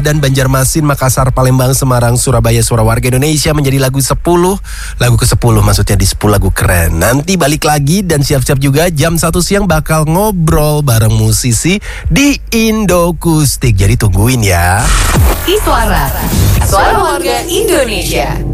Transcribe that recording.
dan Banjarmasin, Makassar, Palembang, Semarang, Surabaya, suara warga Indonesia menjadi lagu 10. Lagu ke-10 maksudnya di 10 lagu keren. Nanti balik lagi dan siap-siap juga jam 1 siang bakal ngobrol bareng musisi di Indokustik. Jadi tungguin ya. Iswara, suara warga Indonesia.